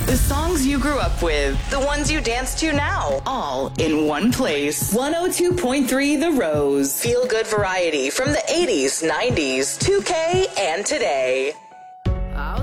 The songs you grew up with, The ones you dance to now. all in one place. 102.3 The Rose. Feel good variety from the 80s, 90s, 2K, and today.